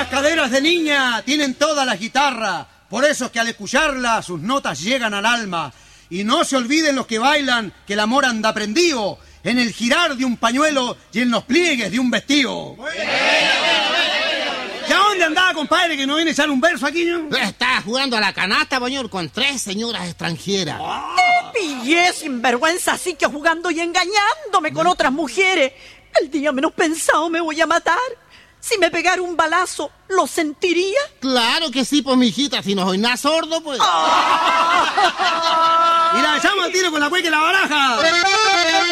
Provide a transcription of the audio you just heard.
Esas caderas de niña tienen toda la guitarra. Por eso es que al escucharla sus notas llegan al alma. Y no se olviden los que bailan que el amor anda prendido en el girar de un pañuelo y en los pliegues de un vestido. ¿Y a dónde andaba, compadre, que no viene a echar un verso aquí, no? Estaba jugando a la canasta, señor, con 3 señoras extranjeras. Te pillé, sinvergüenza, así que jugando y engañándome con otras mujeres. El día menos pensado me voy a matar. Si me pegara un balazo, ¿lo sentiría? Claro que sí, pues, mijita, si no soy nada sordo, pues. Y la echamos al tiro con la cueca y la baraja.